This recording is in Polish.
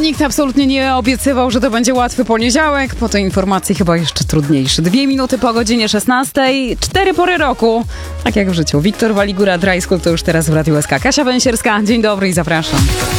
nikt absolutnie nie obiecywał, że to będzie łatwy poniedziałek. Po tej informacji chyba jeszcze trudniejszy. 2 minuty po godzinie 16. 4 pory roku. Tak jak w życiu. Wiktor Waligura, Dry School to już teraz w Radiu SK. Kasia Węsierska, dzień dobry i zapraszam.